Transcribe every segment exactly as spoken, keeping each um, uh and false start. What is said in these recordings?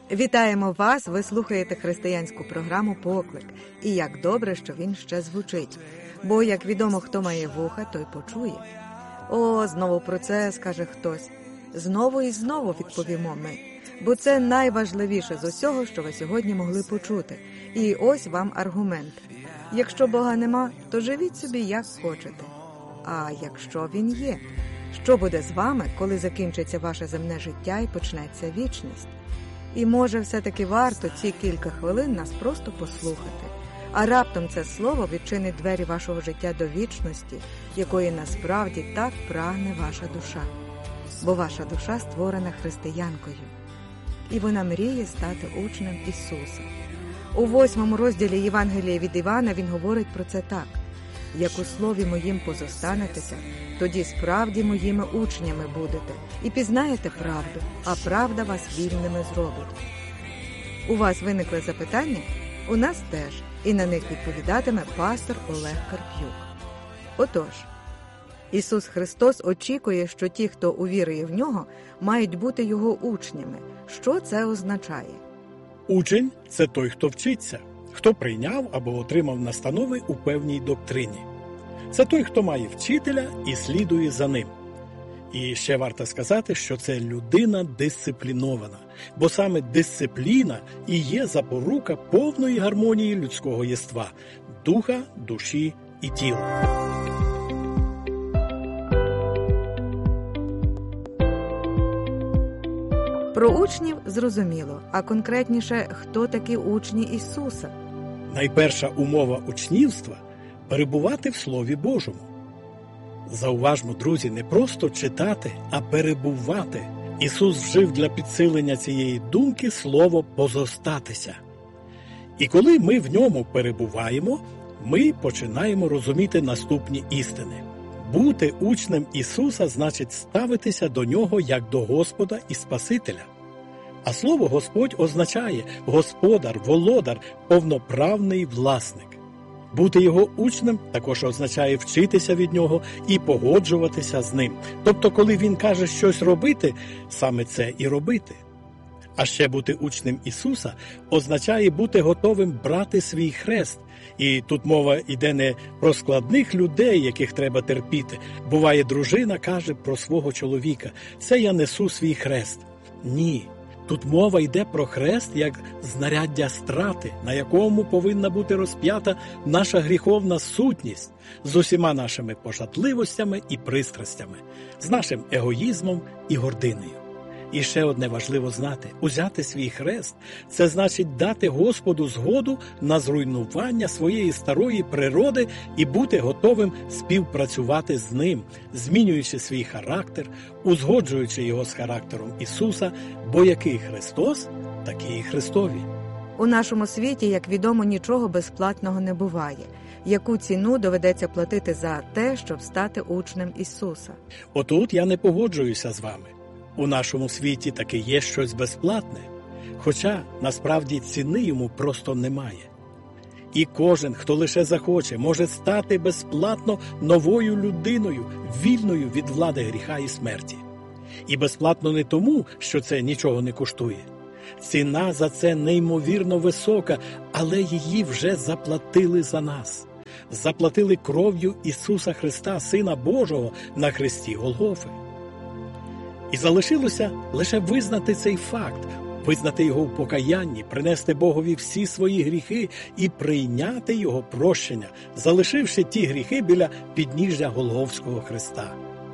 Вітаємо вас! Ви слухаєте християнську програму «Поклик». І як добре, що він ще звучить. Бо, як відомо, хто має вуха, той почує. О, знову про це скаже хтось. Знову і знову відповімо ми. Бо це найважливіше з усього, що ви сьогодні могли почути. І ось вам аргумент. Якщо Бога нема, то живіть собі як хочете. А якщо Він є? Що буде з вами, коли закінчиться ваше земне життя і почнеться вічність? І може все-таки варто ці кілька хвилин нас просто послухати. А раптом це слово відчинить двері вашого життя до вічності, якої насправді так прагне ваша душа. Бо ваша душа створена християнкою. І вона мріє стати учнем Ісуса. У восьмому розділі Євангелія від Івана він говорить про це так. «Як у слові моїм позостанетеся, тоді справді моїми учнями будете, і пізнаєте правду, а правда вас вільними зробить». У вас виникли запитання? У нас теж, і на них відповідатиме пастор Олег Карп'юк. Отож, Ісус Христос очікує, що ті, хто увірує в Нього, мають бути Його учнями. Що це означає? Учень – це той, хто вчиться, хто прийняв або отримав настанови у певній доктрині. Це той, хто має вчителя і слідує за ним. І ще варто сказати, що це людина дисциплінована, бо саме дисципліна і є запорука повної гармонії людського єства – духа, душі і тіла. Про учнів зрозуміло, а конкретніше, хто такі учні Ісуса? Найперша умова учнівства – перебувати в Слові Божому. Зауважмо, друзі, не просто читати, а перебувати. Ісус вжив для підсилення цієї думки слово «позостатися». І коли ми в ньому перебуваємо, ми починаємо розуміти наступні істини. Бути учнем Ісуса значить ставитися до Нього як до Господа і Спасителя. А слово «Господь» означає «господар», «володар», «повноправний власник». Бути Його учнем також означає вчитися від Нього і погоджуватися з Ним. Тобто, коли Він каже щось робити, саме це і робити. А ще бути учнем Ісуса означає бути готовим брати свій хрест. І тут мова йде не про складних людей, яких треба терпіти. Буває, дружина каже про свого чоловіка: «Це я несу свій хрест». Ні. Тут мова йде про хрест як знаряддя страти, на якому повинна бути розп'ята наша гріховна сутність з усіма нашими пожадливостями і пристрастями, з нашим егоїзмом і гординою. І ще одне важливо знати – узяти свій хрест – це значить дати Господу згоду на зруйнування своєї старої природи і бути готовим співпрацювати з Ним, змінюючи свій характер, узгоджуючи його з характером Ісуса, бо який Христос, такі і Христові. У нашому світі, як відомо, нічого безплатного не буває. Яку ціну доведеться платити за те, щоб стати учнем Ісуса? Отут я не погоджуюся з вами. У нашому світі таки є щось безплатне, хоча, насправді, ціни йому просто немає. І кожен, хто лише захоче, може стати безплатно новою людиною, вільною від влади гріха і смерті. І безплатно не тому, що це нічого не коштує. Ціна за це неймовірно висока, але її вже заплатили за нас. Заплатили кров'ю Ісуса Христа, Сина Божого, на хресті Голгофи. І залишилося лише визнати цей факт, визнати його в покаянні, принести Богові всі свої гріхи і прийняти його прощення, залишивши ті гріхи біля підніжжя Голгофського хреста.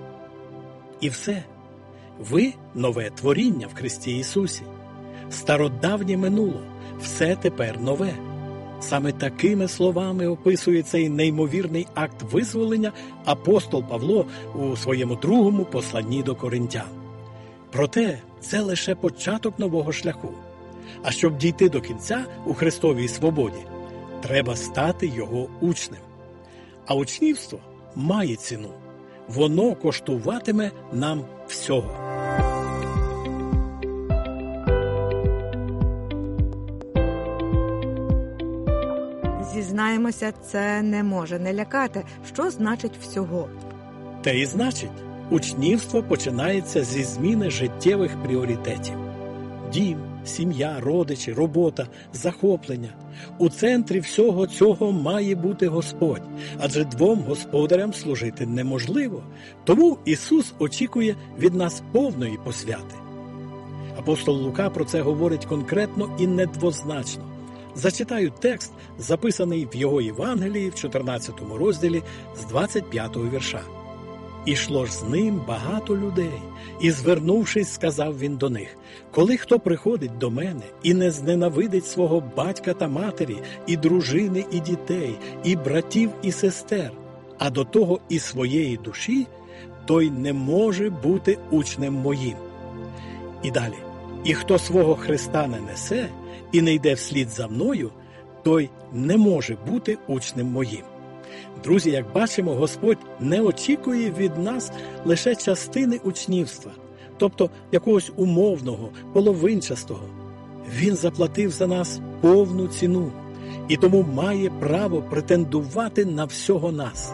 І все. Ви – нове творіння в Христі Ісусі. Стародавнє минуло, все тепер нове. Саме такими словами описує цей неймовірний акт визволення апостол Павло у своєму другому посланні до Коринтян. Проте це лише початок нового шляху. А щоб дійти до кінця у Христовій свободі, треба стати Його учнем. А учнівство має ціну. Воно коштуватиме нам всього. Зізнаємося, це не може не лякати. Що значить всього? Те і значить, учнівство починається зі зміни життєвих пріоритетів. дім, сім'я, родичі, робота, захоплення. У центрі всього цього має бути Господь, адже двом господарям служити неможливо. Тому Ісус очікує від нас повної посвяти. Апостол Лука про це говорить конкретно і недвозначно. Зачитаю текст, записаний в його Євангелії в чотирнадцятому розділі з двадцять п'ятого вірша. «Ішло ж з ним багато людей, і, звернувшись, сказав він до них: коли хто приходить до мене і не зненавидить свого батька та матері, і дружини, і дітей, і братів, і сестер, а до того і своєї душі, той не може бути учнем моїм». І далі. «І хто свого Христа не несе і не йде вслід за мною, той не може бути учнем моїм». Друзі, як бачимо, Господь не очікує від нас лише частини учнівства, тобто якогось умовного, половинчастого. Він заплатив за нас повну ціну і тому має право претендувати на всього нас.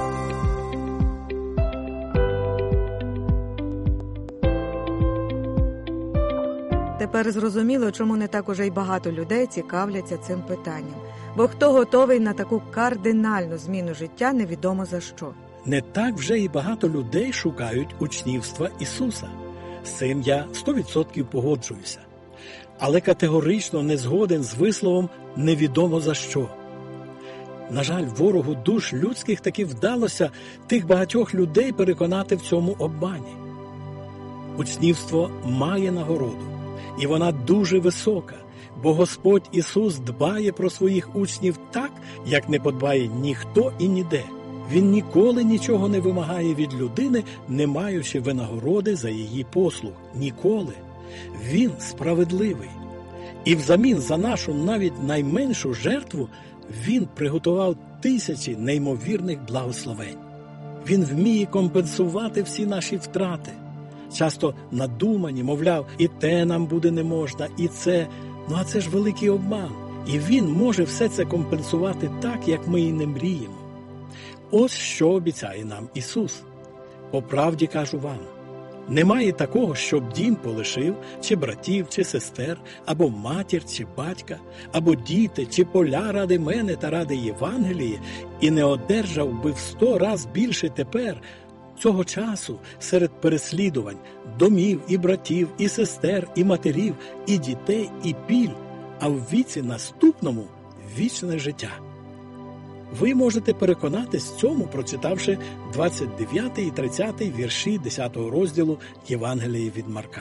Тепер зрозуміло, чому не так уже й багато людей цікавляться цим питанням. Бо хто готовий на таку кардинальну зміну життя, невідомо за що. Не так вже і багато людей шукають учнівства Ісуса. З цим я сто відсотків погоджуюся. Але категорично не згоден з висловом «невідомо за що». На жаль, ворогу душ людських таки вдалося тих багатьох людей переконати в цьому обмані. Учнівство має нагороду, і вона дуже висока, бо Господь Ісус дбає про своїх учнів так, як не подбає ніхто і ніде. Він ніколи нічого не вимагає від людини, не маючи винагороди за її послуг. Ніколи. Він справедливий. І взамін за нашу навіть найменшу жертву Він приготував тисячі неймовірних благословень. Він вміє компенсувати всі наші втрати. Часто надумані, мовляв, і те нам буде не можна, і це. Ну а це ж великий обман. І Він може все це компенсувати так, як ми і не мріємо. Ось що обіцяє нам Ісус. По правді кажу вам, немає такого, щоб дім полишив, чи братів, чи сестер, або матір, чи батька, або діти, чи поля ради мене та ради Євангелії, і не одержав би в сто раз більше тепер, цього часу, серед переслідувань, домів і братів, і сестер, і матерів, і дітей, і піль, а в віці наступному – вічне життя. Ви можете переконатись цьому, прочитавши двадцять дев'ятий і тридцятий вірші десятого розділу Євангелії від Марка.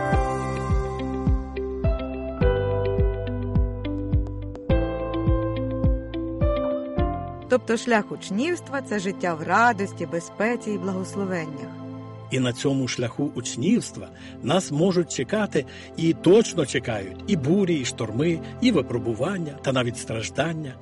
Тобто шлях учнівства – це життя в радості, безпеці і благословеннях. І на цьому шляху учнівства нас можуть чекати і точно чекають і бурі, і шторми, і випробування, та навіть страждання.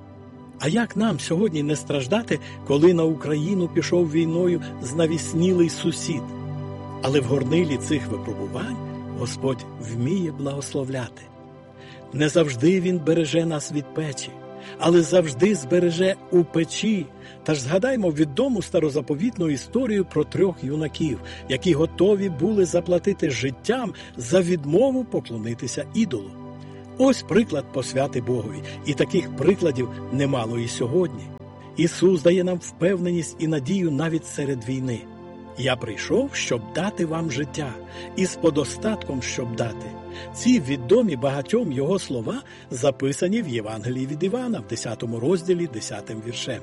А як нам сьогодні не страждати, коли на Україну пішов війною знавіснілий сусід? Але в горнилі цих випробувань Господь вміє благословляти. Не завжди Він береже нас від печі, але завжди збереже у печі. Та ж згадаймо відому старозаповітну історію про трьох юнаків, які готові були заплатити життям за відмову поклонитися ідолу. Ось приклад посвяти Богові, і таких прикладів немало і сьогодні. Ісус дає нам впевненість і надію навіть серед війни. «Я прийшов, щоб дати вам життя, і з подостатком, щоб дати». Ці відомі багатьом Його слова записані в Євангелії від Івана в десятому розділі десятим віршем.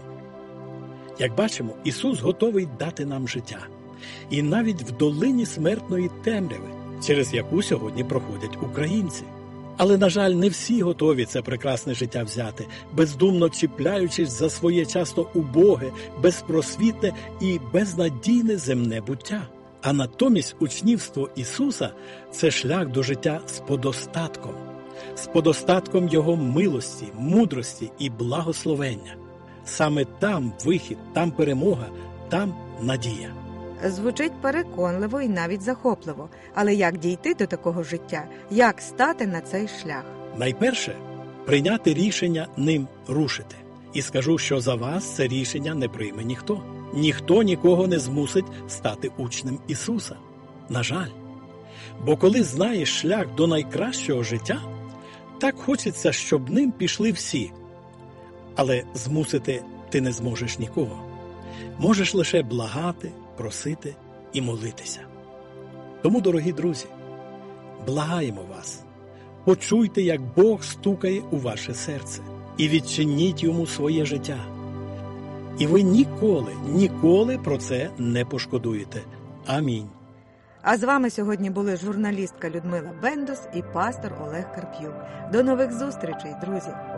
Як бачимо, Ісус готовий дати нам життя. І навіть в долині смертної темряви, через яку сьогодні проходять українці. Але, на жаль, не всі готові це прекрасне життя взяти, бездумно чіпляючись за своє часто убоге, безпросвітне і безнадійне земне буття. А натомість учнівство Ісуса – це шлях до життя з подостатком. З подостатком Його милості, мудрості і благословення. Саме там вихід, там перемога, там надія. Звучить переконливо і навіть захопливо. Але як дійти до такого життя? Як стати на цей шлях? Найперше – прийняти рішення ним рушити. І скажу, що за вас це рішення не прийме ніхто. Ніхто нікого не змусить стати учнем Ісуса. На жаль. Бо коли знаєш шлях до найкращого життя, так хочеться, щоб ним пішли всі. Але змусити ти не зможеш нікого. Можеш лише благати, просити і молитися. Тому, дорогі друзі, благаємо вас, почуйте, як Бог стукає у ваше серце, і відчиніть йому своє життя. І ви ніколи, ніколи про це не пошкодуєте. Амінь. А з вами сьогодні були журналістка Людмила Бендус і пастор Олег Карп'юк. До нових зустрічей, друзі!